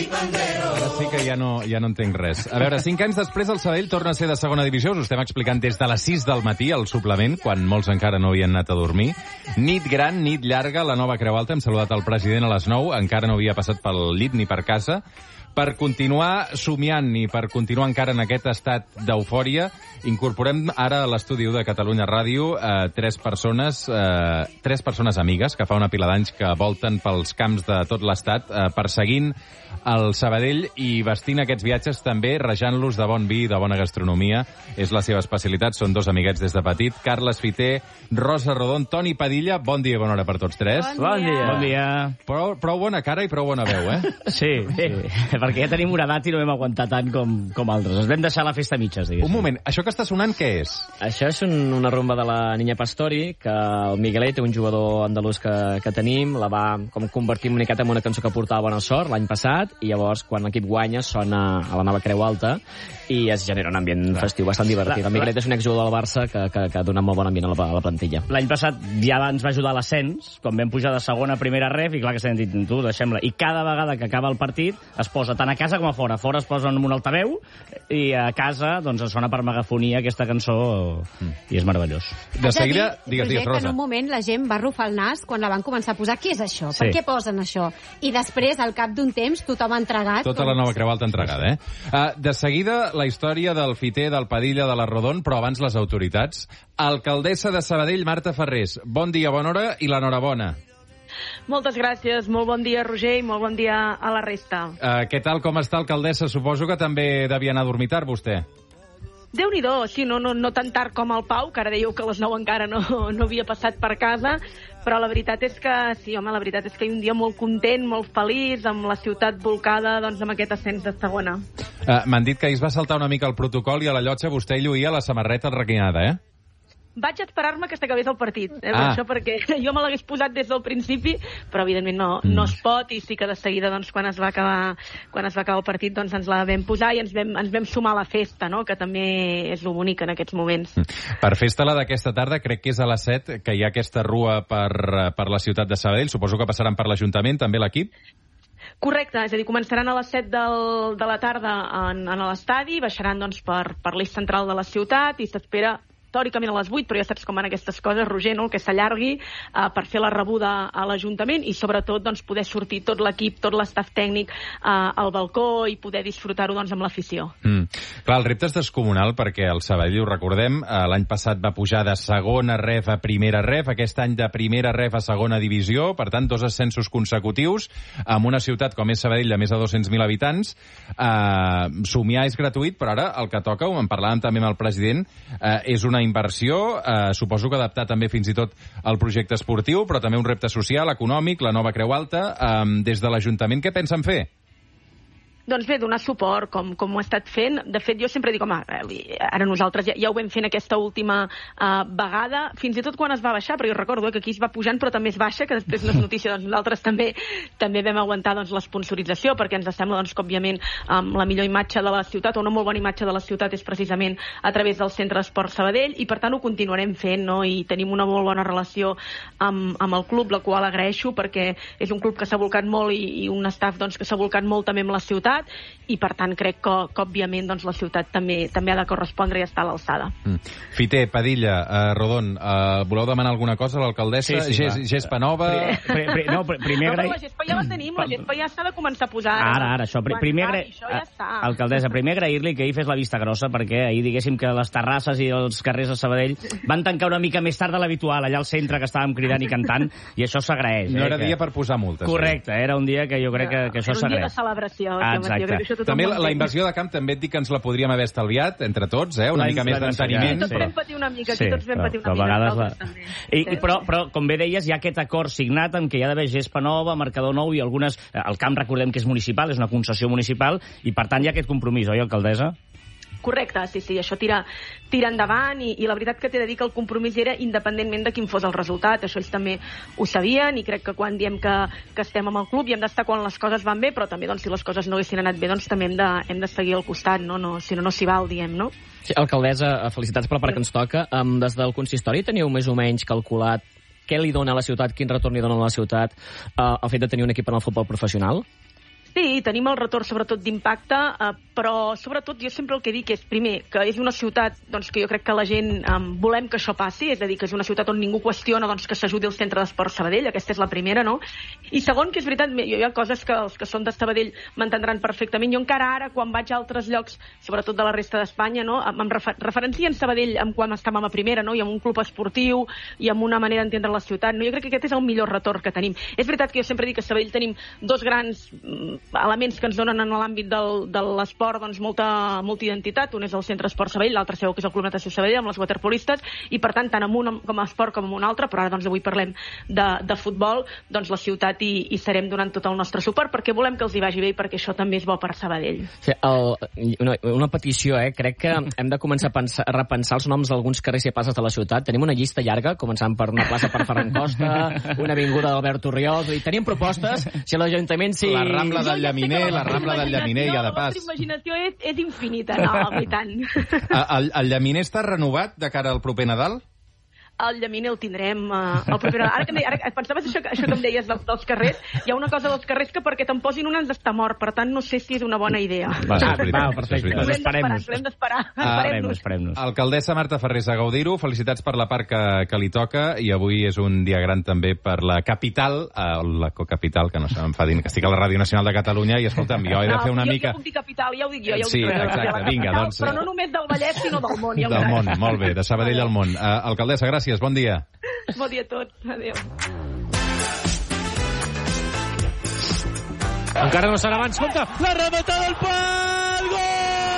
Ara sí que ja no entenc res. A veure, 5 anys després el Sabadell torna a ser de segona divisió. Us ho estem explicant des de les 6 del matí, al suplement, quan molts encara no havien anat a dormir. Nit gran, nit llarga, la nova Creu Alta. Hem saludat el president a les 9. Encara no havia passat pel llit ni per casa. Per continuar somiant i per continuar encara en aquest estat d'eufòria, incorporem ara a l'estudi de Catalunya Ràdio 3 persones amigues que fa una pila d'anys que volten pels camps de tot l'estat perseguint el Sabadell i vestint aquests viatges també rejant-los de bon vi i de bona gastronomia. És la seva especialitat, són 2 amiguets des de petit. Carles Fiter, Rosa Rodon, Toni Padilla. Bon dia i bona hora per tots 3. Bon dia. Bon dia. Prou bona cara i prou bona veu, Sí, perquè ja tenim una edat i no vam aguantar tant com altres. Ens vam deixar la festa a mitges, diguéssim. Un moment, això que està sonant què és? Això és una rumba de la Niña Pastori, que el Miguelet, un jugador andalús que tenim, la va com convertir una miqueta en una cançó que portava bona sort l'any passat, i llavors quan l'equip guanya sona a la nova Creu Alta i es genera un ambient festiu bastant divertit. El Miguelet és un exjugador del Barça que dona molt bon ambient a la plantilla. L'any passat ja ens va ajudar a l'ascens, quan vam pujar de segona a primera ref, i clar que s'han dit, tu, deixem-la. I cada vegada que acaba el partit es posa tant a casa com a fora. A fora es posa en un altaveu i a casa doncs es sona per megafonia aquesta cançó i és meravellós. De seguida, digues, Rosa. En un moment la gent va arrufar el nas quan la van començar a posar. Què és això? Per què posen això? I després, al cap d'un temps, tothom ha entregat. Tota la nova Creu Alta entregada, De seguida, la història del Fiter, del Padilla, de la Rodon, però abans les autoritats. Alcaldessa de Sabadell, Marta Ferrés. Bon dia, bona hora i l'enhorabona. Moltes gràcies, molt bon dia, Roger, i molt bon dia a la resta. Què tal, com està, alcaldessa? Suposo que també devia anar a dormir tard, vostè. Déu-n'hi-do, sí, no tan tard com el Pau, que ara dèieu que a les 9 encara no havia passat per casa, però la veritat és que, sí, home, la veritat és que hi ha un dia molt content, molt feliç, amb la ciutat volcada, doncs, amb aquest ascens de segona. M'han dit que ahir es va saltar una mica el protocol i a la llotja vostè lluïa la samarreta requinada, Vaig esperar-me que s'acabés el partit, per això, perquè jo me l'hagués posat des del principi, però evidentment no es pot, i sí que de seguida, doncs, quan es va acabar el partit, doncs ens la vam posar i ens vam sumar a la festa, no?, que també és lo bonic en aquests moments. Per festa la d'aquesta tarda, crec que és a les 7, que hi ha aquesta rua per la ciutat de Sabadell. Suposo que passaran per l'Ajuntament, també l'equip? Correcte, és a dir, començaran a les 7 de la tarda en l'estadi, baixaran doncs per l'eix central de la ciutat i s'espera teòricament a les 8, però ja saps com van aquestes coses, Roger, no?, que s'allargui per fer la rebuda a l'Ajuntament i sobretot doncs, poder sortir tot l'equip, tot l'estaf tècnic al balcó i poder disfrutar-ho doncs, amb l'afició. Clar, el repte és descomunal perquè el Sabadell, ho recordem, l'any passat va pujar de segona ref a primera ref, aquest any de primera ref a segona divisió, per tant, 2 ascensos consecutius en una ciutat com és Sabadell de més de 200.000 habitants. Somiar és gratuït, però ara el que toca, en parlàvem també amb el president, és una inversió, suposo que adaptar també fins i tot al projecte esportiu, però també un repte social, econòmic, la nova Creu Alta. Des de l'Ajuntament, què pensen fer? Doncs bé, donar suport, com ho he estat fent. De fet, jo sempre dic, home, ara nosaltres ja ho vam fent aquesta última vegada, fins i tot quan es va baixar, però jo recordo que aquí es va pujant, però també es baixa, que després no és notícia, doncs nosaltres també vam aguantar doncs, l'esponsorització, perquè ens sembla doncs, que, òbviament, la millor imatge de la ciutat, o una molt bona imatge de la ciutat, és precisament a través del Centre d'Esport Sabadell, i per tant ho continuarem fent, no?, i tenim una molt bona relació amb el club, la qual agraeixo, perquè és un club que s'ha volcat molt i un staff doncs, que s'ha volcat molt també amb la ciutat, i per tant crec que òbviament doncs, la ciutat també ha de correspondre i estar a l'alçada. Fiter, Padilla, Rodon, voleu demanar alguna cosa a l'alcaldessa? Sí, gespa nova? Però la gespa ja la tenim, la gespa ja s'ha de començar a posar. Ara, això. Alcaldessa, primer agrair-li que ahir fes la vista grossa, perquè ahir diguéssim que les terrasses i els carrers de Sabadell van tancar una mica més tard de l'habitual, allà al centre que estàvem cridant i cantant, i això s'agraeix. No era dia per posar multes. Correcte, era un dia que jo crec que això s'agraeix. Era un dia de celebració. Exacte. També la inversió de camp també et dic que ens la podríem haver estalviat entre tots, una mica més d'enteniment. Tots vam patir una mica, tots vam patir una mica. Però, com bé deies, hi ha aquest acord signat en què hi ha d'haver gespa nova, marcador nou i algunes... El camp, recordem que és municipal, és una concessió municipal, i per tant hi ha aquest compromís, oi, alcaldessa? Correcte, sí, això tira endavant i la veritat que t'he de dir que el compromís era independentment de quin fos el resultat, això ells també ho sabien i crec que quan diem que estem amb el club i hem d'estar quan les coses van bé, però també doncs, si les coses no haguessin anat bé doncs també hem de seguir al costat, si no s'hi val, diem, no? Sí, alcaldessa, felicitats per la part que ens toca. Des del consistori teniu més o menys calculat què li dona a la ciutat, quin retorn li dona a la ciutat el fet de tenir un equip en el futbol professional? Sí, tenim el retorn sobretot d'impacte, però sobretot jo sempre el que dic és, primer, que és una ciutat doncs, que jo crec que la gent volem que això passi, és a dir, que és una ciutat on ningú qüestiona doncs, que s'ajudi el Centre d'Esport Sabadell, aquesta és la primera, no? I segon, que és veritat, hi ha coses que els que són de Sabadell m'entendran perfectament. Jo encara ara, quan vaig a altres llocs, sobretot de la resta d'Espanya, no? Em referencien Sabadell amb quan estàvem a primera, no? I amb un club esportiu, i amb una manera d'entendre la ciutat. No? Jo crec que aquest és el millor retorn que tenim. És veritat que jo sempre dic que a Sabadell tenim dos grans elements que ens donen en l'àmbit de l'esport doncs, molta identitat. Un és el Centre Esport Sabadell, l'altre segur que és el Club Natació Sabadell amb les waterpolistes, i per tant, tant amb un com a esport com amb un altre, però ara doncs, avui parlem de futbol, doncs la ciutat hi serem donant tot el nostre suport perquè volem que els hi vagi bé i perquè això també és bo per Sabadell. Sí, una petició, crec que hem de començar a repensar els noms d'alguns carrers i places de la ciutat. Tenim una llista llarga, començant per una plaça per Ferran Costa, una avinguda d'Albert Orriols, i tenim propostes, si l'Ajuntament... La Rambla del Llaminer, la Rambla del Llaminer, ja de pas. La vostra imaginació és infinita, no, i tant. El Llaminer està renovat de cara al proper Nadal? El Llaminer el tindrem el proper... Ara pensaves això que em deies dels carrers. Hi ha una cosa dels carrers que perquè te'n posin un ens d'estar mort, per tant no sé si és una bona idea. Perfecte. L'hem d'esperar. Esperem-nos. Alcaldessa Marta Ferrés, a gaudir-ho. Felicitats per la part que li toca, i avui és un dia gran també per la capital, la cocapital, que no se m'enfadin, que estic a la Ràdio Nacional de Catalunya, i escolta'm, jo he de fer una mica... Jo puc dir capital, ja ho dic jo. Sí, exacte, vinga, doncs... Però no només del Vallès, sinó del món. Del món, molt bé, de Sabadell al món. Alcaldessa, gràcies, bon dia. Bon dia a tots, adéu. Encara no serà abans, compte, la remata del pal, gol!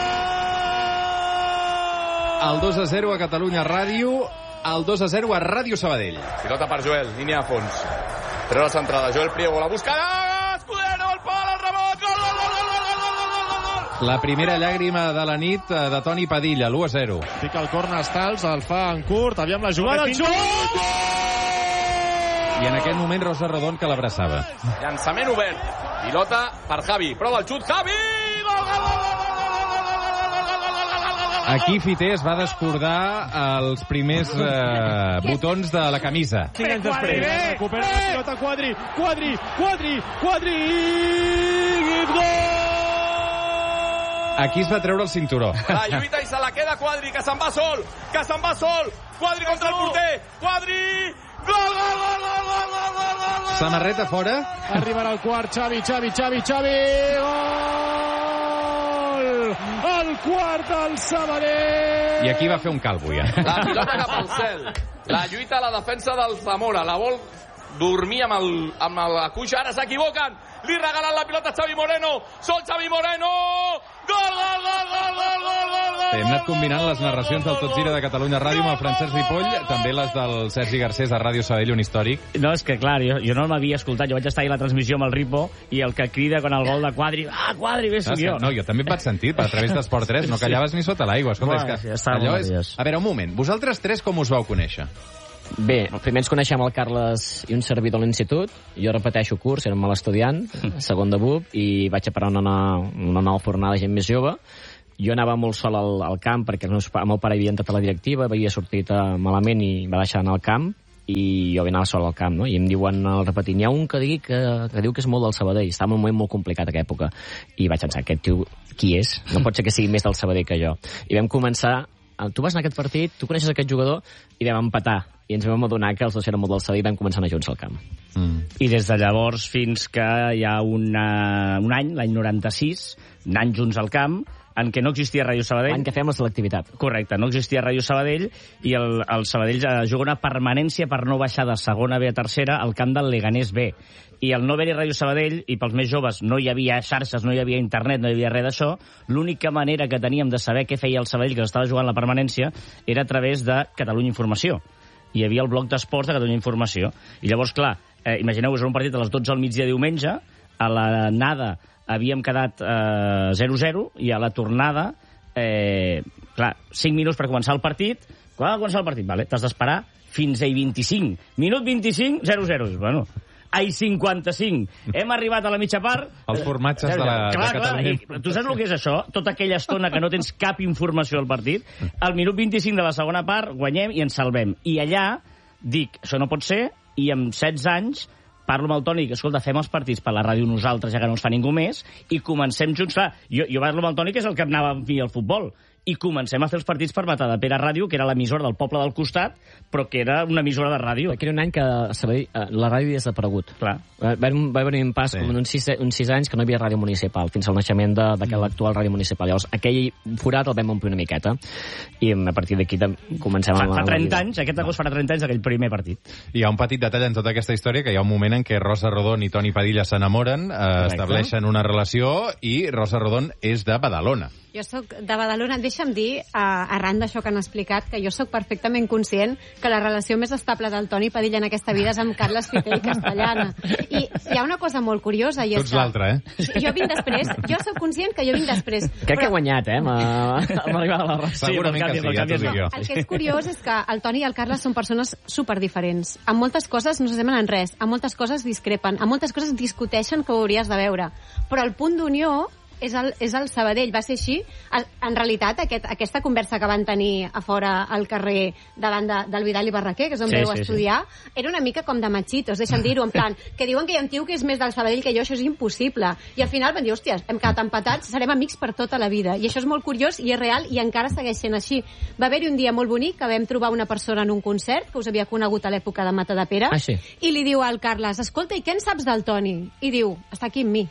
El 2-0 a Catalunya Ràdio, el 2-0 a Ràdio Sabadell. Pilota per Joel, línia a fons. Treu la centrada, Joel Priego, la buscarà! Escudero, el pal, el rebot, gol, gol, gol, gol, gol, gol, gol, gol! La primera llàgrima de la nit de Toni Padilla, l'1-0. Fica el corner Stals, el fa en curt, aviam la jugada, el xut! I en aquest moment Rosa Rodon que l'abraçava. Llançament obert, pilota per Javi, prova el xut, Javi! Gol, gol, gol, gol! Aquí Fiter es va descordar els primers botons de la camisa. 5 anys després, recupera la pilota Quadri, gol! Aquí es va treure el cinturó. La lluita i se la queda Quadri, que se'n va sol! Quadri contra el porter! Quadri! Gol, gol, gol, gol, gol, gol, gol, gol! Samarreta fora. Arribarà el quart, Xavi, gol! El quart del Sabadell! I aquí va fer un calvo, ja. La pilota cap al cel. La lluita a la defensa del Zamora. La vol dormir amb la cuixa. Ara s'equivoquen. Li regalen la pilota a Xavi Moreno. Sol Xavi Moreno! Gol, gol, gol, gol, gol, gol, gol! Hem anat combinant les narracions del Tot Gira de Catalunya Ràdio amb el Francesc Ripoll, també les del Sergi Garcés de Ràdio Sabadell, un històric. No, és que clar, jo no m'havia escoltat, jo vaig estar ahir a la transmissió amb el Ripo, i el que crida quan el gol de Quadri, Quadri, bé, soc jo. No, jo també et vaig sentir, per a través d'Esport 3, no callaves ni sota l'aigua. Escolta, és que allò és... A veure, un moment, vosaltres tres com us vau conèixcer? Bé, primer ens coneixem el Carles i un servidor a l'institut. Jo repeteixo curs, era un mal estudiant, segon de BUP, i vaig a parar una nova fornada de gent més jove. Jo anava molt sol al camp perquè el meu pare havia entrat a la directiva, havia sortit malament i va deixar anar al camp, i jo anava sol al camp, no? I em diuen al repetir, n'hi ha un que diu que és molt del Sabadell. Estava en un moment molt complicat aquella època. I vaig pensar, aquest tio, qui és? No pot ser que sigui més del Sabadell que jo. I vam començar, tu vas anar a aquest partit, tu coneixes aquest jugador, i vam empatar. I ens vam adonar que els dos eren molt del Sabadell i vam començar a anar junts al camp. I des de llavors fins que hi ha un any, l'any 96, anant junts al camp, en què no existia Ràdio Sabadell. L'any que fem la selectivitat. Correcte, no existia Ràdio Sabadell, i el Sabadell juga una permanència per no baixar de segona B a tercera al camp del Leganés B. I el no haver-hi Ràdio Sabadell, i pels més joves no hi havia xarxes, no hi havia internet, no hi havia res d'això, l'única manera que teníem de saber què feia el Sabadell, que estava jugant la permanència, era a través de Catalunya Informació. Hi havia el bloc d'esports de Catalunya Informació. I llavors, clar, imagineu-vos, era un partit a les 12 al migdia diumenge, a l'anada havíem quedat 0-0, i a la tornada, clar, 5 minuts per començar el partit. Quan ha de començar el partit? Vale, t'has d'esperar fins a 25. Minut 25, 0-0. Bueno, ai 55. Hem arribat a la mitja part. Els formatges de Catalunya. Tu saps el que és això? Tota aquella estona que no tens cap informació del partit. Al minut 25 de la segona part guanyem i ens salvem. I allà dic, això no pot ser, i amb 16 anys parlo amb el Toni, que escolta, fem els partits per la ràdio nosaltres, ja que no els fa ningú més, i comencem junts. Jo parlo amb el Toni, que és el que anava a mi al futbol, i comencem a fer els partits per Matadepera Ràdio, que era l'emissora del poble del costat, però que era una emissora de ràdio. Aquí era un any que la ràdio havia desaparegut. Clar. Va venir un pas com en uns 6 anys que no hi havia ràdio municipal, fins al naixement l'actual ràdio municipal. Llavors, aquell forat el vam omplir una miqueta, i a partir d'aquí comencem a... Fa 30 anys, aquest agost farà 30 anys d'aquell primer partit. Hi ha un petit detall en tota aquesta història, que hi ha un moment en què Rosa Rodón i Toni Padilla s'enamoren, estableixen una relació, i Rosa Rodón és de Badalona. Jo sóc de Badalona. Deixa'm dir, arran d'això que han explicat, que jo sóc perfectament conscient que la relació més estable del Toni Padilla en aquesta vida és amb Carles Fiter i Castellana. I hi ha una cosa molt curiosa, i és tu ets l'altre, Jo vinc després, jo sóc conscient que jo vinc després. Crec que he guanyat, amb l'arribada de la Rosa. Segurament que sí, ja t'ho dic jo. El que és curiós és que el Toni i el Carles són persones superdiferents. En moltes coses no s'assemblen en res, en moltes coses discrepen, en moltes coses discuteixen que ho hauries de veure. Però el punt d'unió és el Sabadell. Va ser així. En realitat, aquesta conversa que van tenir a fora al carrer davant del Vidal i Barraquer, que és on veu estudiar, era una mica com de machitos, deixa'm dir-ho, en plan, que diuen que hi ha un tio que és més del Sabadell que jo, això és impossible. I al final van dir, hòsties, hem quedat empatats, serem amics per tota la vida. I això és molt curiós i és real i encara segueix sent així. Va haver-hi un dia molt bonic que vam trobar una persona en un concert, que us havia conegut a l'època de Matadepera, i li diu al Carles, escolta, i què en saps del Toni? I diu, està aquí amb mi.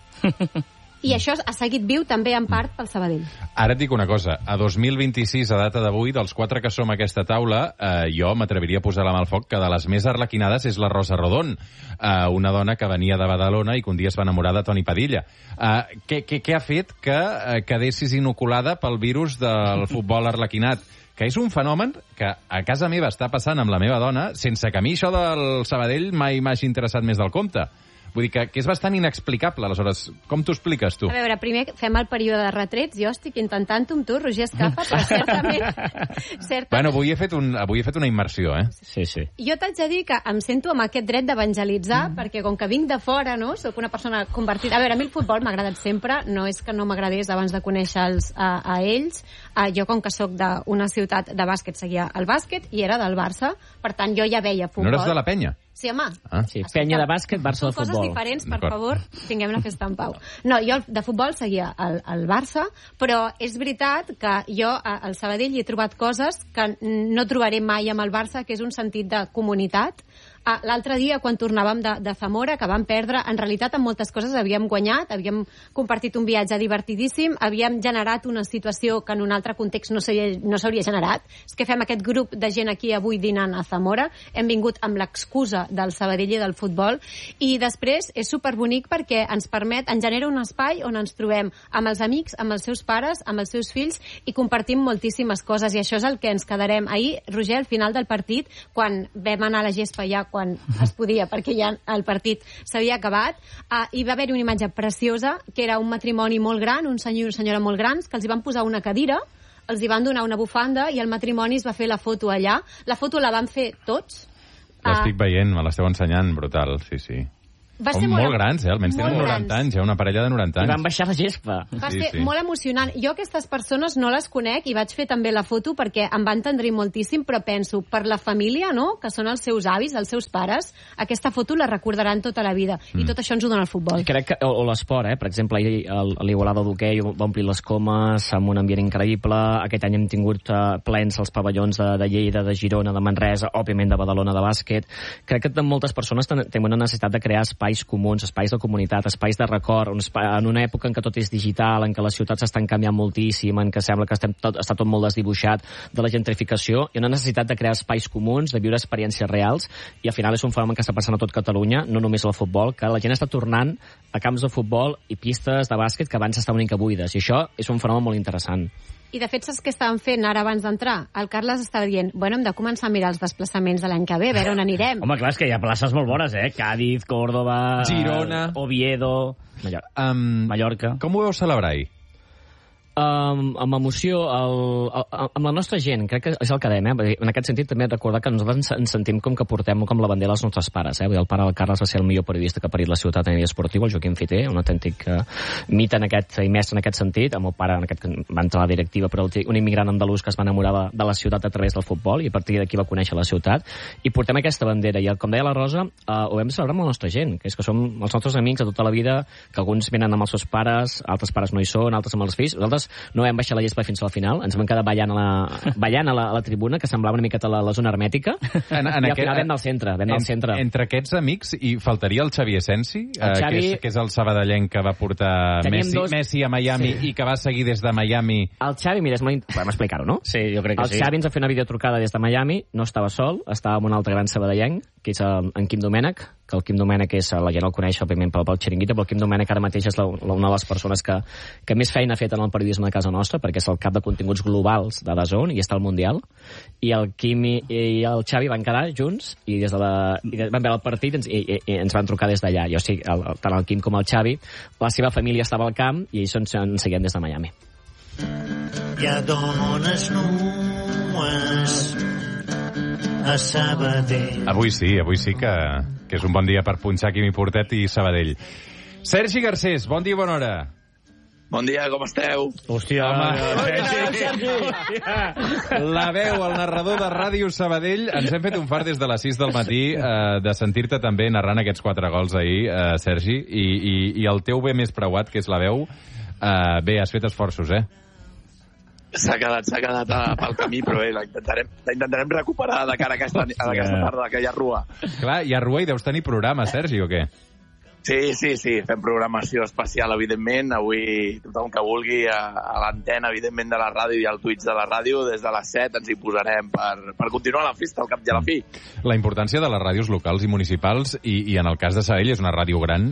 I això ha seguit viu també en part pel Sabadell. Ara et dic una cosa, a 2026, a data d'avui, dels 4 que som a aquesta taula, jo m'atreviria a posar la mà al foc que de les més arlequinades és la Rosa Rodón, una dona que venia de Badalona i que un dia es va enamorar de Toni Padilla. Què ha fet que quedessis inoculada pel virus del futbol arlequinat? Que és un fenomen que a casa meva està passant amb la meva dona, sense que a mi això del Sabadell mai m'hagi interessat més del compte. Vull dir que és bastant inexplicable, aleshores. Com t'ho expliques, tu? A veure, primer fem el període de retrets. Jo estic intentant-ho amb tu, Roger Escapa, però certament... Bueno, avui he fet una immersió, Sí. Jo t'haig de dir que em sento amb aquest dret d'evangelitzar, perquè com que vinc de fora, no?, soc una persona convertida... A veure, a mi el futbol m'ha agradat sempre, no és que no m'agradés abans de conèixer-los a ells. Jo, com que sóc d'una ciutat de bàsquet, seguia el bàsquet i era del Barça, per tant, jo ja veia futbol. No eres de la Penya? Sí, home. Sí, Penya de bàsquet, Barça de futbol. Són coses diferents, per favor, tinguem la festa en pau. No, jo de futbol seguia el Barça, però és veritat que jo al Sabadell hi he trobat coses que no trobaré mai amb el Barça, que és un sentit de comunitat. L'altre dia, quan tornàvem de Zamora, que vam perdre, en realitat en moltes coses havíem guanyat, havíem compartit un viatge divertidíssim, havíem generat una situació que en un altre context no s'hauria generat. És que fem aquest grup de gent aquí avui dinant a Zamora, hem vingut amb l'excusa del Sabadell i del futbol, i després és superbonic perquè ens genera un espai on ens trobem amb els amics, amb els seus pares, amb els seus fills, i compartim moltíssimes coses, i això és el que ens quedarem. Ahir, Roger, al final del partit, quan vam anar a la gespa ja quan es podia, perquè ja el partit s'havia acabat, hi va haver una imatge preciosa, que era un matrimoni molt gran, un senyor i una senyora molt grans, que els hi van posar una cadira, els hi van donar una bufanda, i el matrimoni es va fer la foto allà. La foto la van fer tots. L'estic veient, me l'esteu ensenyant, brutal, sí. Són molt grans, almenys tenen 90 anys, una parella de 90 anys. I van baixar la gespa. Va ser molt emocionant. Jo aquestes persones no les conec i vaig fer també la foto perquè em va entendrir moltíssim, però penso, per la família, no?, que són els seus avis, els seus pares, aquesta foto la recordaran tota la vida. I tot això ens ho dona el futbol. Crec que, o l'esport, per exemple, l'Igualada d'hoquei va omplir les comes amb un ambient increïble. Aquest any hem tingut plens els pavellons de Lleida, de Girona, de Manresa, òbviament de Badalona, de bàsquet. Crec que moltes persones tenen una necessitat de crear espais comuns, espais de comunitat, espais de record, en una època en què tot és digital, en què les ciutats estan canviant moltíssim, en què sembla que està tot molt desdibuixat de la gentrificació, hi ha una necessitat de crear espais comuns, de viure experiències reals, i al final és un fenomen que està passant a tot Catalunya, no només al futbol, que la gent està tornant a camps de futbol i pistes de bàsquet que abans estaven una mica buides, i això és un fenomen molt interessant. I de fet, saps què estaven fent ara abans d'entrar? El Carles estava dient, bueno, hem de començar a mirar els desplaçaments de l'any que ve, a veure on anirem. Home, clar, és que hi ha places molt bones, Cádiz, Córdoba... Girona... Oviedo... Mallorca. Com ho vau celebrar ahir? Amb emoció, amb la nostra gent, crec que és el que dèiem, en aquest sentit també recordar que nosaltres ens sentim com que portem com la bandera als nostres pares. El pare del Carles va ser el millor periodista que ha parit la ciutat a nivell esportiu, el Joaquim Fiter, un autèntic mite i mestre en aquest sentit. El meu pare va entrar a la directiva, però un immigrant andalús que es va enamorar de la ciutat a través del futbol i a partir d'aquí va conèixer la ciutat. I portem aquesta bandera. I com deia la Rosa, ho vam celebrar amb la nostra gent, que és que som els nostres amics de tota la vida, que alguns venen amb els seus pares, altres pares no hi són, altres amb els fills. Nosaltres no vam baixar la gespa fins al final, ens vam quedar ballant a la tribuna, que semblava una miqueta la zona hermètica, i al final vam al centre. Entre aquests amics hi faltaria el Xavi Essensi, que és el sabadellenc que va portar Messi a Miami i que va seguir des de Miami. El Xavi, mira, podem explicar-ho, no? Sí, jo crec que sí. El Xavi ens va fer una videotrucada des de Miami, no estava sol, estava amb un altre gran sabadellenc, que és en Quim Domènech, que el Quim Domènech és, la gent el coneix òbviament pel Xiringuito, però el Quim Domènech ara mateix és una de les persones que més feina ha fet en el periodisme de casa nostra, perquè és el cap de continguts globals de DAZN i està al Mundial, i el Quim i el Xavi van quedar junts i van veure el partit i ens van trucar des d'allà. Jo sí, tant el Quim com el Xavi, la seva família estava al camp i ells ens seguien des de Miami. Hi ha dones nues a Sabadell. Avui sí que és un bon dia per punxar Quimi Portet i Sabadell. Sergi Garcés, bon dia i bona hora. Bon dia, com esteu? Hòstia, la veu, el narrador de Ràdio Sabadell. Ens hem fet un fart des de les 6 del matí de sentir-te també narrant aquests 4 gols ahir, Sergi, i el teu bé més preuat, que és la veu, bé, has fet esforços, S'ha quedat pel camí, però la intentarem recuperar de cara a aquesta tarda, que hi ha rua. Clar, hi ha rua i deus tenir programa, Sergi, o què? Sí, fem programació especial, evidentment. Avui tothom que vulgui a l'antena, evidentment, de la ràdio i al Twitch de la ràdio, des de les 7 ens hi posarem per continuar la festa al cap i a la fi. La importància de les ràdios locals i municipals, i en el cas de Sabadell és una ràdio gran,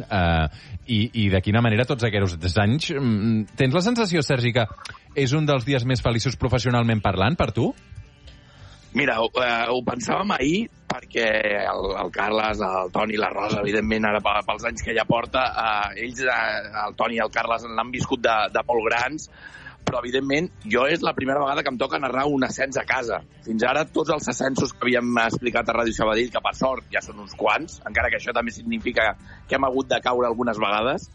i de quina manera tots aquests anys... Tens la sensació, Sergi, que és un dels dies més feliços professionalment parlant per tu? Mira, ho pensàvem ahir perquè el Carles, el Toni i la Rosa, evidentment, ara pels anys que ja porta, ells, el Toni i el Carles, l'han viscut de molt grans, però, evidentment, jo és la primera vegada que em toca narrar un ascens a casa. Fins ara, tots els ascensos que havíem explicat a Ràdio Sabadell, que per sort ja són uns quants, encara que això també significa que hem hagut de caure algunes vegades,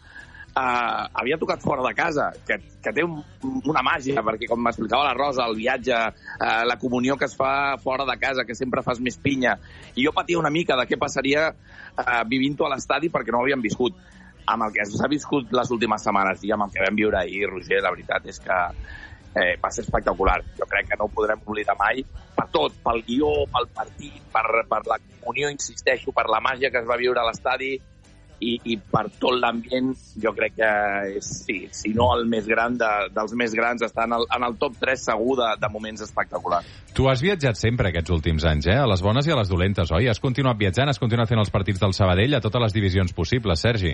havia tocat fora de casa, que té una màgia, perquè com m'explicava la Rosa, el viatge, la comunió que es fa fora de casa, que sempre fas més pinya, i jo patia una mica de què passaria vivint-ho a l'estadi perquè no ho havíem viscut. Amb el que s'ha viscut les últimes setmanes i amb el que vam viure ahir, Roger, la veritat és que va ser espectacular. Jo crec que no ho podrem oblidar mai, per tot, pel guió, pel partit, per la comunió, insisteixo, per la màgia que es va viure a l'estadi, i per tot l'ambient, jo crec que és, sí, si no el més gran dels més grans, està en el top 3 segur de moments espectaculars. Tu has viatjat sempre aquests últims anys, a les bones i a les dolentes, oi? Has continuat viatjant, has continuat fent els partits del Sabadell a totes les divisions possibles, Sergi.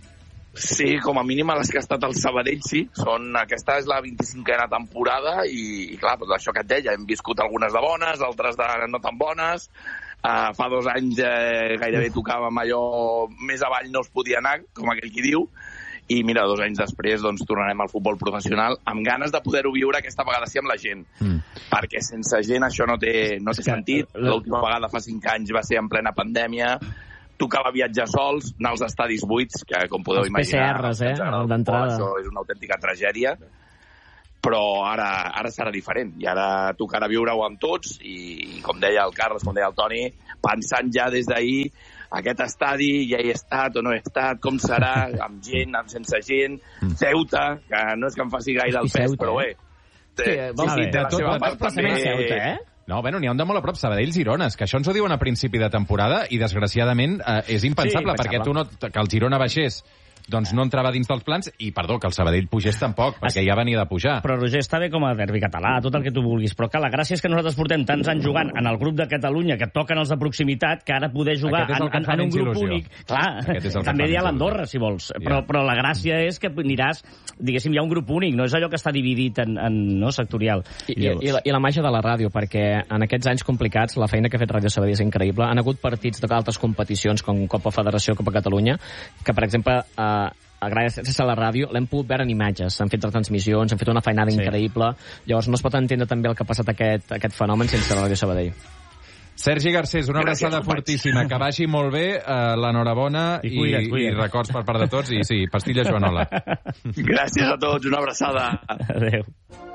Sí, com a mínim a les que ha estat el Sabadell, sí. Aquesta és la 25a temporada i clar, tot això que et deia, hem viscut algunes de bones, altres de no tan bones. Fa 2 anys gairebé tocàvem allò més avall no es podia anar, com aquell qui diu, i mira, 2 anys després doncs, tornarem al futbol professional amb ganes de poder-ho viure aquesta vegada sí amb la gent, perquè sense gent això no té sentit. L'última vegada fa 5 anys va ser en plena pandèmia, tocava viatjar sols, anar als estadis buits, que com podeu imaginar... Els PCRs, d'entrada. Això és una autèntica tragèdia, però ara serà diferent, i ara tocarà viure-ho amb tots, i com deia el Carles, com deia el Toni, pensant ja des d'ahir, aquest estadi ja hi he estat o no he estat, com serà, amb gent, amb sense gent, Ceuta, que no és que em faci gaire el pes, però bé. Té la seva part també... No, bueno, n'hi ha un de molt a prop, Sabadell-Girona, que això ens ho diuen a principi de temporada i, desgraciadament, és impensable, perquè que el Girona baixés doncs no entrava dins dels plans i, perdó, que el Sabadell pugés tampoc, perquè ja venia de pujar. Però, Roger, està bé com a derbi català, tot el que tu vulguis, però que la gràcia és que nosaltres portem tants anys jugant en el grup de Catalunya que toquen els de proximitat, que ara poder jugar en un grup únic... Clar, també hi ha l'Andorra, si vols, però la gràcia és que aniràs, diguéssim, hi ha un grup únic, no és allò que està dividit en sectorial. I la màgia de la ràdio, perquè en aquests anys complicats la feina que ha fet Ràdio Sabadell és increïble. Han hagut partits d'altres competicions, com Copa Federació, Copa Catalunya, que, per exemple, gràcies a la ràdio, l'hem pogut veure en imatges. S'han fet retransmissions, han fet una feinada increïble. Llavors no es pot entendre també el que ha passat aquest fenomen sense la Ràdio Sabadell. Sergi Garcés, una abraçada fortíssima. Que vagi molt bé, l'enhorabona i records per part de tots. I sí, pastilla Joanola. Gràcies a tots, una abraçada. Adéu.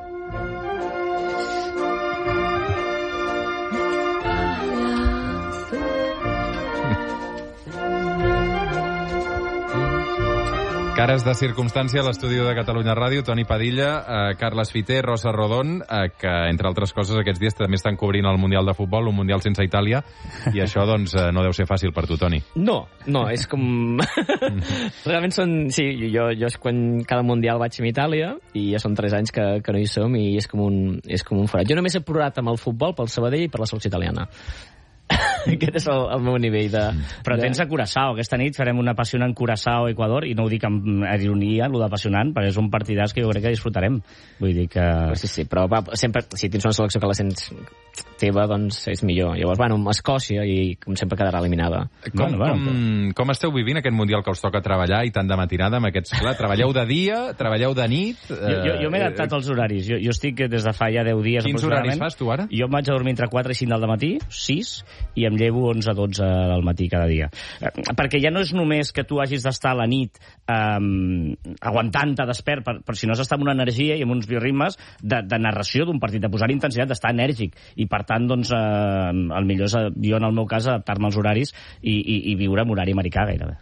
Cares de circumstància a l'estudi de Catalunya Ràdio, Toni Padilla, Carles Fiter, Rosa Rodón, que, entre altres coses, aquests dies també estan cobrint el Mundial de Futbol, un Mundial sense Itàlia, i això, doncs, no deu ser fàcil per tu, Toni. No, és com... Realment són... Sí, jo és quan cada Mundial vaig amb Itàlia, i ja són 3 anys que no hi som, i és com un forat. Jo només he plorat amb el futbol pel Sabadell i per la selecció italiana. Aquest és el meu nivell de... Però tens a Curaçao. Aquesta nit farem un apassionant Curaçao-Equador, i no ho dic amb ironia, allò d'apassionant, perquè és un partidàs que jo crec que disfrutarem. Vull dir que... Sí, però sempre, si tens una selecció que la sents teva, doncs és millor. Llavors, Escòcia, i com sempre quedarà eliminada. Com esteu vivint aquest Mundial que us toca treballar i tant de matinada amb aquests... Clar, treballeu de dia, treballeu de nit... Jo m'he adaptat als horaris. Jo estic des de fa ja 10 dies. Quins horaris fas tu ara? Jo em vaig a dormir entre 4 i 5 del matí, 6, i em llevo 11 a 12 del matí cada dia. Perquè ja no és només que tu hagis d'estar a la nit aguantant-te despert, per si no has d'estar amb una energia i amb uns bioritmes de narració d'un partit, de posar intensitat, d'estar enèrgic. I per tant, doncs, el millor és, jo en el meu cas, adaptar-me als horaris i viure en horari americà gairebé.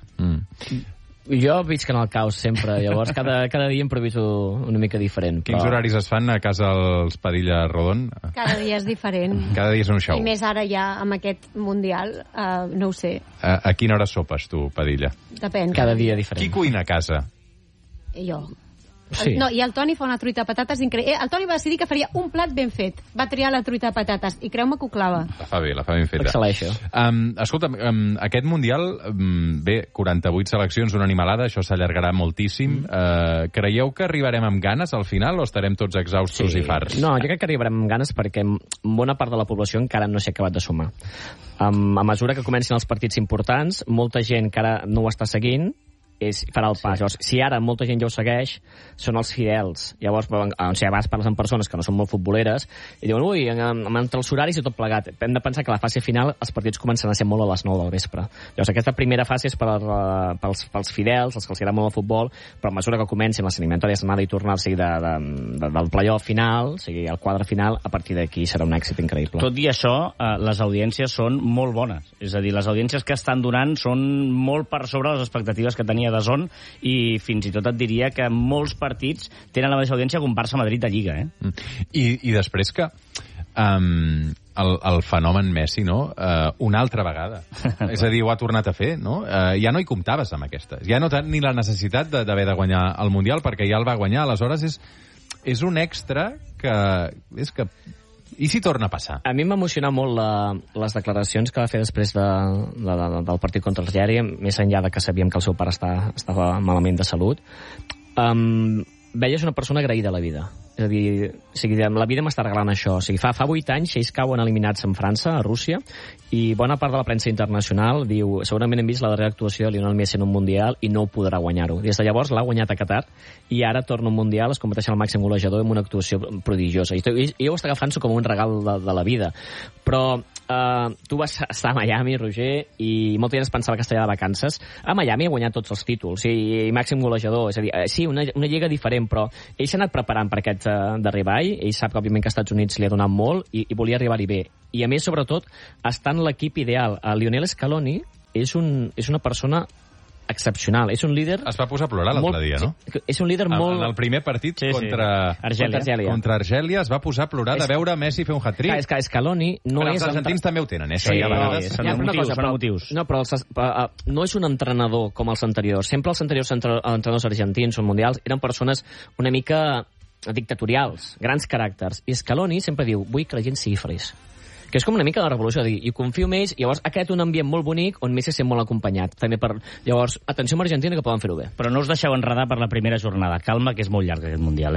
Jo visc en el caos sempre, llavors cada dia improviso una mica diferent. Quins horaris es fan a casa els Padilla Rodón? Cada dia és diferent. Cada dia és un show. I més ara ja amb aquest Mundial, no ho sé. A quina hora sopes tu, Padilla? Depèn. Cada dia diferent. Qui cuina a casa? Jo. Sí. No, i el Toni fa una truita de patates increïble. El Toni va decidir que faria un plat ben fet. Va triar la truita de patates i creu-me que ho clava. La fa ben feta. Excel·leixo. Escolta, aquest Mundial, bé, 48 seleccions, una animalada, això s'allargarà moltíssim. Creieu que arribarem amb ganes al final o estarem tots exhaustos i farts? No, jo crec que arribarem amb ganes perquè bona part de la població encara no s'ha acabat de sumar. A mesura que comencin els partits importants, molta gent que ara no ho està seguint farà el pas. Llavors, si ara molta gent ja ho segueix, són els fidels. Llavors, si a vegades parles amb persones que no són molt futboleres i diuen, ui, entre els horaris i tot plegat. Hem de pensar que la fase final els partits comencen a ser molt a les 9 del vespre. Llavors, aquesta primera fase és pels fidels, els que els agrada molt el futbol, però a mesura que comencin les eliminatòries d'anada i tornar, o sigui, del play-off final, o sigui, el quadre final, a partir d'aquí serà un èxit increïble. Tot i això, les audiències són molt bones. És a dir, les audiències que estan donant són molt per sobre les expectatives que tenia de Zon, i fins i tot et diria que molts partits tenen la mateixa audiència que un Barça-Madrid de Lliga, I després que el fenomen Messi, no? Una altra vegada. És a dir, ho ha tornat a fer, no? Ja no hi comptaves amb aquestes. Ja no ni la necessitat d'haver de guanyar el Mundial, perquè ja el va guanyar. Aleshores, és un extra que... I si torna a passar? A mi m'ha emocionat molt les declaracions que va fer després del partit contra l'Algèria, més enllà de que sabíem que el seu pare estava malament de salut. Veies una persona agraïda a la vida. És a dir, la vida m'està regalant això. O sigui, fa 8 anys, ells cauen eliminats en França, a Rússia, i bona part de la premsa internacional diu segurament hem vist la darrera actuació de Lionel Messi en un Mundial i no podrà guanyar-ho. Des de llavors l'ha guanyat a Qatar i ara torna un Mundial, es converteix en el màxim golejador amb una actuació prodigiosa. I jo ho està agafant-s'ho com un regal de la vida. Però tu vas estar a Miami, Roger, i molta gent es pensava que estaria de vacances. A Miami ha guanyat tots els títols i màxim golejador. És a dir, sí, una lliga diferent, però ell s'ha anat preparant per aquest d'arribar-hi. Ell sap que, òbviament, que als Estats Units li ha donat molt i volia arribar-hi bé. I, a més, sobretot, està en l'equip ideal. Lionel Scaloni és una persona excepcional. És un líder... Es va posar a plorar l'altre dia, no? És un líder molt... En el primer partit contra Argèlia es va posar a plorar de veure Messi fer un hat-trick. És que Scaloni no és... Els argentins també ho tenen, això ja a vegades. Són motius. No, però no és un entrenador com els anteriors. Sempre els anteriors entrenadors argentins o mundials eren persones una mica dictatorials, grans caràcters. I Scaloni sempre diu, vull que la gent sigui feliç. Que és com una mica la revolució, de dir, i confio en ells, i llavors ha creat un ambient molt bonic on Messi s'ha molt acompanyat. També llavors, atenció amb Argentina, que poden fer-ho bé. Però no us deixeu enredar per la primera jornada. Calma, que és molt llarg aquest Mundial,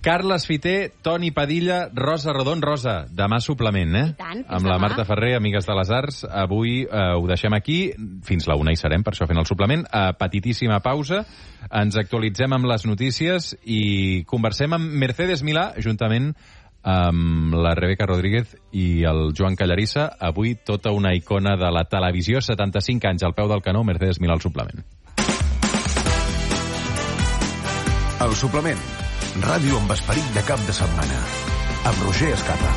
Carles Fiter, Toni Padilla, Rosa Rodon. Rosa, demà suplement, tant, amb la Marta Ferrer, Amigues de les Arts. Avui ho deixem aquí. Fins la 1 hi serem, per això fent el suplement. Petitíssima pausa. Ens actualitzem amb les notícies i conversem amb Mercedes Milà, juntament amb la Rebeca Rodríguez i el Joan Callarissa. Avui tota una icona de la televisió, 75 anys al peu del canó, Mercedes Milà al suplement. El suplement. Ràdio amb esperit de cap de setmana. Amb Roger Escapa.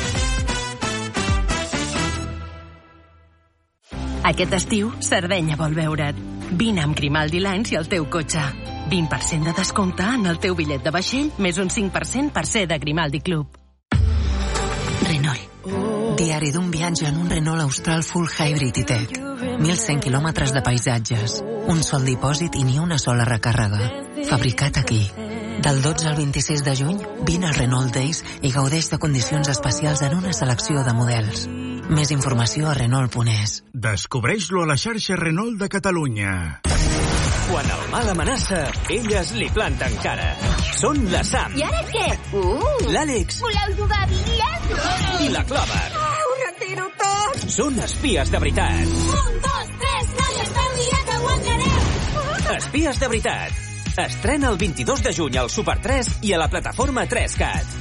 Aquest estiu, Sardenya vol veure't. Vine amb Grimaldi Lines i el teu cotxe. 20% de descompte en el teu bitllet de vaixell, més un 5% per ser de Grimaldi Club. Renault. Diari d'un viatge en un Renault Austral Full Hybrid i-Tech. 1.100 quilòmetres de paisatges. Un sol dipòsit i ni una sola recàrrega. Fabricat aquí. Del 12 al 26 de juny, vine al Renault Days i gaudeix de condicions especials en una selecció de models. Més informació a Renault.es. Descobreix-lo a la xarxa Renault de Catalunya. Quan el mal amenaça, elles li planten cara. Són la Sam. I ara què? L'Àlex. Voleu jugar a bitlles? I la Clàver. Ho retiro tot. Són espies de veritat. 1, 2, 3, no t'estalvia que aguantareu. Espies de veritat. Estrena el 22 de juny al Super 3 i a la plataforma 3CAT.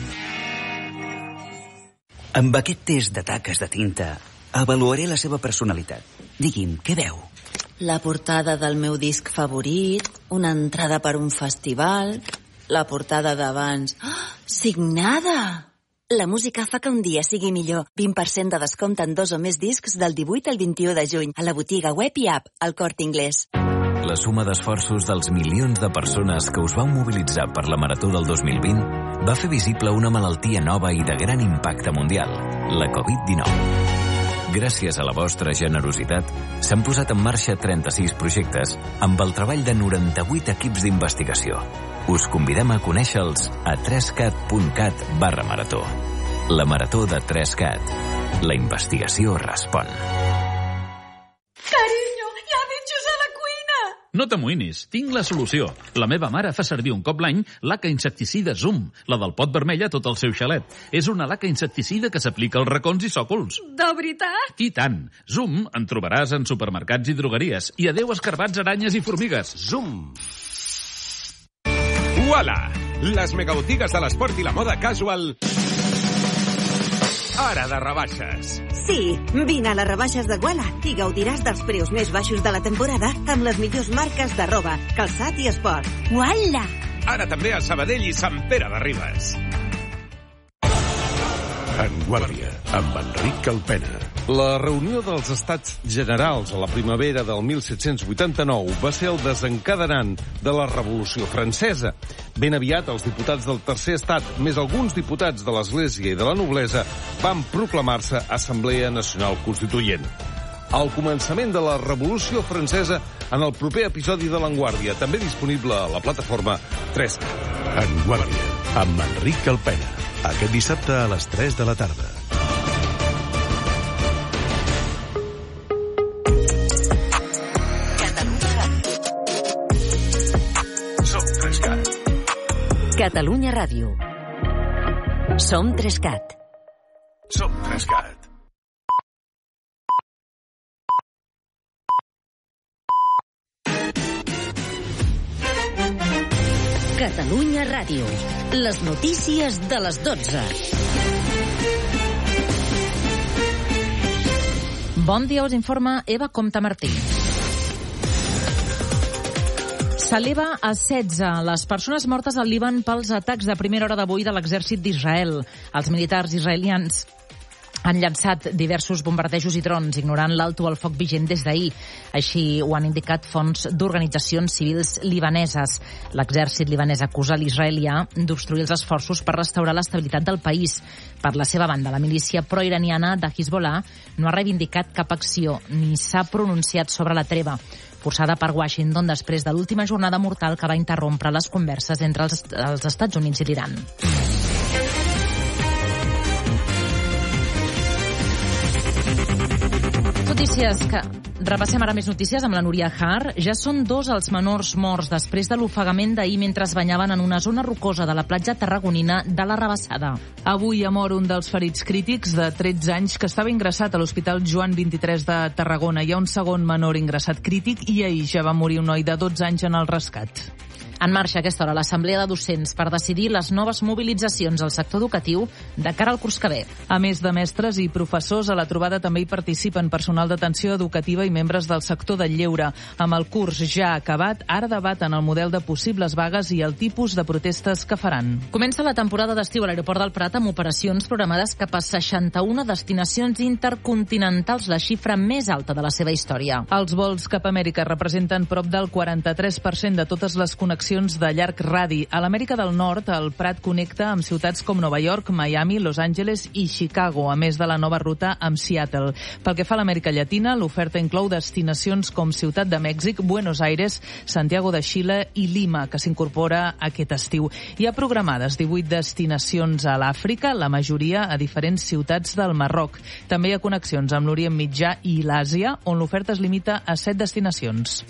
Amb aquest test de taques de tinta, avaluaré la seva personalitat. Digui'm, què veu? La portada del meu disc favorit, una entrada per un festival, la portada d'abans... Oh, signada! La música fa que un dia sigui millor. 20% de descompte en 2 o més discs del 18 al 21 de juny a la botiga web i app, al Corte Inglés. La suma d'esforços dels milions de persones que us vau mobilitzar per la Marató del 2020 va fer visible una malaltia nova i de gran impacte mundial, la Covid-19. Gràcies a la vostra generositat, s'han posat en marxa 36 projectes amb el treball de 98 equips d'investigació. Us convidem a conèixer-los a 3cat.cat/marató. La Marató de 3Cat. La investigació respon. Carinyo, hi ha bitxos a la cuina! No t'amoïnis, tinc la solució. La meva mare fa servir un cop l'any laca insecticida Zoom, la del pot vermell a tot el seu xalet. És una laca insecticida que s'aplica als racons i sòcols. De veritat? I tant. Zoom en trobaràs en supermercats i drogueries. I adeu escarbats, aranyes i formigues. Zoom. Uala! Les megabotigues de l'esport i la moda casual... Ara de rebaixes. Sí, vine a les rebaixes de Guala i gaudiràs dels preus més baixos de la temporada amb les millors marques de roba, calçat i esport. Guala! Ara també a Sabadell i Sant Pere de Ribes. En Guàrdia, amb Enric Calpena. La reunió dels Estats Generals a la primavera del 1789 va ser el desencadenant de la Revolució Francesa. Ben aviat, els diputats del Tercer Estat, més alguns diputats de l'Església i de la noblesa, van proclamar-se Assemblea Nacional Constituent. El començament de la Revolució Francesa en el proper episodi de l'Enguàrdia, també disponible a la plataforma 3CAT. En Guàrdia, amb Enric Calpena. Aquest dissabte a les 3 de la tarda. Som 3CAT. Catalunya Ràdio. Som 3CAT. Som 3CAT. Catalunya Ràdio. Les notícies de les 12. Bon dia, us informa Eva Comte Martí. S'eleva a 16 les persones mortes al Líban pels atacs de primera hora d'avui de l'exèrcit d'Israel. Els militars israelians han llançat diversos bombardejos i drons, ignorant l'alto al foc vigent des d'ahir. Així ho han indicat fonts d'organitzacions civils libaneses. L'exèrcit libanès acusa l'israelià d'obstruir els esforços per restaurar l'estabilitat del país. Per la seva banda, la milícia proiraniana de Hezbollah no ha reivindicat cap acció ni s'ha pronunciat sobre la treva, forçada per Washington després de l'última jornada mortal que va interrompre les converses entre els Estats Units i l'Iran. Tot Repassem ara més notícies amb la Núria Har. Ja són 2 els menors morts després de l'ofegament d'ahir mentre es banyaven en una zona rocosa de la platja tarragonina de la Rabassada. Avui ha mort un dels ferits crítics de 13 anys que estava ingressat a l'Hospital Joan 23 de Tarragona. Hi ha un segon menor ingressat crític i ahir ja va morir un noi de 12 anys en el rescat. En marxa a aquesta hora l'Assemblea de Docents per decidir les noves mobilitzacions al sector educatiu de cara al curs que ve. A més de mestres i professors, a la trobada també hi participen personal d'atenció educativa i membres del sector del lleure. Amb el curs ja acabat, ara debaten el model de possibles vagues i el tipus de protestes que faran. Comença la temporada d'estiu a l'aeroport del Prat amb operacions programades cap a 61 destinacions intercontinentals, la xifra més alta de la seva història. Els vols cap a Amèrica representen prop del 43% de totes les connexions de llarg radi. A l'Amèrica del Nord, el Prat connecta amb ciutats com Nova York, Miami, Los Angeles i Chicago, a més de la nova ruta amb Seattle. Pel que fa a l'Amèrica Llatina, l'oferta inclou destinacions com Ciutat de Mèxic, Buenos Aires, Santiago de Xile i Lima, que s'incorpora aquest estiu. Hi ha programades 18 destinacions a l'Àfrica, la majoria a diferents ciutats del Marroc. També hi ha connexions amb l'Orient Mitjà i l'Àsia, on l'oferta es limita a 7 destinacions.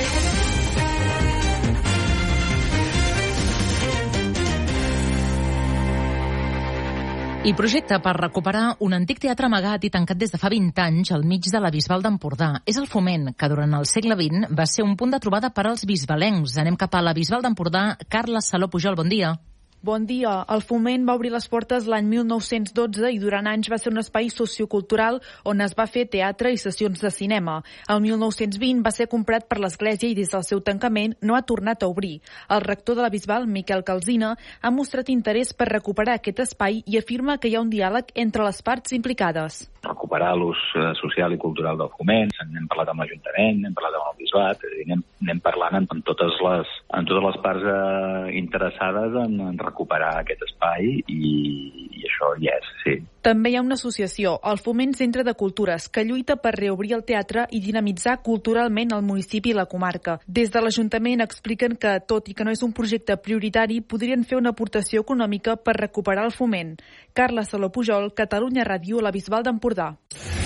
I projecte per recuperar un antic teatre amagat i tancat des de fa 20 anys al mig de la Bisbal d'Empordà. És el Foment, que durant el segle XX va ser un punt de trobada per als bisbalencs. Anem cap a la Bisbal d'Empordà. Carla Saló Pujol, bon dia. Bon dia. El Foment va obrir les portes l'any 1912 i durant anys va ser un espai sociocultural on es va fer teatre i sessions de cinema. El 1920 va ser comprat per l'Església i des del seu tancament no ha tornat a obrir. El rector de la Bisbal, Miquel Calsina, ha mostrat interès per recuperar aquest espai i afirma que hi ha un diàleg entre les parts implicades. Recuperar l'ús social i cultural del Foment, n'hem parlat amb l'Ajuntament, n'hem parlat amb el Bisbat, anem parlant amb totes les parts interessades en recuperar aquest espai i això hi és, sí. També hi ha una associació, el Foment Centre de Cultures, que lluita per reobrir el teatre i dinamitzar culturalment el municipi i la comarca. Des de l'Ajuntament expliquen que, tot i que no és un projecte prioritari, podrien fer una aportació econòmica per recuperar el Foment. Carla Saló Pujol, Catalunya Ràdio, la Bisbal d'Empordà.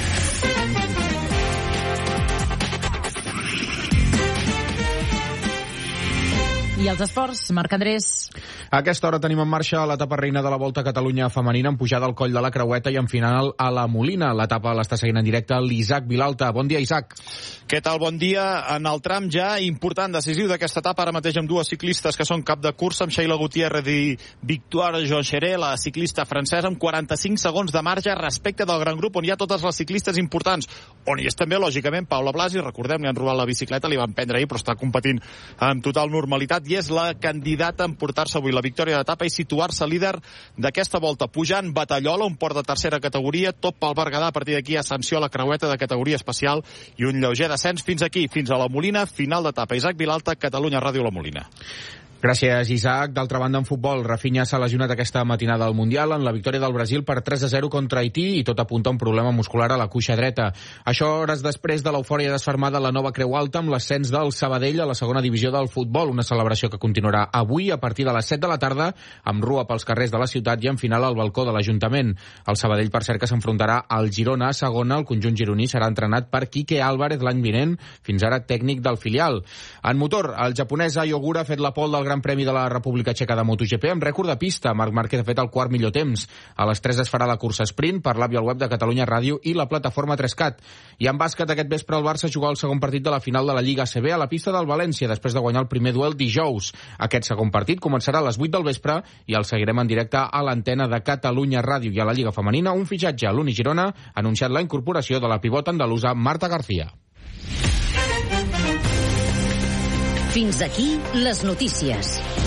I els esports, Marc Andrés. A aquesta hora tenim en marxa l'etapa reina de la Volta a Catalunya femenina amb pujada al coll de la Creueta i en final a la Molina. L'etapa l'està seguint en directe l'Isaac Vilalta. Bon dia, Isaac. Què tal? Bon dia. En el tram ja important, decisiu d'aquesta etapa, ara mateix amb dues ciclistes que són cap de cursa, amb Sheila Gutiérrez i Victoire Joncheré, la ciclista francesa, amb 45 segons de marge respecte del gran grup, on hi ha totes les ciclistes importants, on hi és també, lògicament, Paula Blasi. Recordem, li han robat la bicicleta, li van prendre ahir, però està competint amb total normalitat i és la candidata a emportar-se avui la victòria d'etapa i situar-se líder d'aquesta volta, pujant Batallola, un port de tercera categoria, tot pel Berguedà. A partir d'aquí, ascensió a la Creueta de categoria especial i un lleuger descens fins aquí, fins a la Molina, final d'etapa. Isaac Vilalta, Catalunya Ràdio, la Molina. Gràcies, Isaac. D'altra banda, en futbol, Rafinha s'ha lesionat aquesta matinada al Mundial en la victòria del Brasil per 3-0 contra Haití i tot apunta a un problema muscular a la cuixa dreta. Això hores després de l'eufòria desfermada a la nova Creu Alta amb l'ascens del Sabadell a la segona divisió del futbol, una celebració que continuarà avui a partir de les 7 de la tarda amb rua pels carrers de la ciutat i en final al balcó de l'Ajuntament. El Sabadell, per cert, que s'enfrontarà al Girona a segona. El conjunt gironí serà entrenat per Quique Álvarez l'any vinent, fins ara tècnic del filial. En motor, el japonès Ai Ogura ha fet la pole del Gran Premi de la República Txeca de MotoGP amb rècord de pista. Marc Márquez ha fet el quart millor temps. A les 3 es farà la cursa sprint per l'app i el web de Catalunya Ràdio i la plataforma 3CAT. I en bàsquet, aquest vespre el Barça jugarà el segon partit de la final de la Lliga ACB a la pista del València, després de guanyar el primer duel dijous. Aquest segon partit començarà a les 8 del vespre i el seguirem en directe a l'antena de Catalunya Ràdio. I a la Lliga Femenina, un fitxatge a l'Uni Girona ha anunciat la incorporació de la pivot andalusa Marta García. Fins aquí les notícies.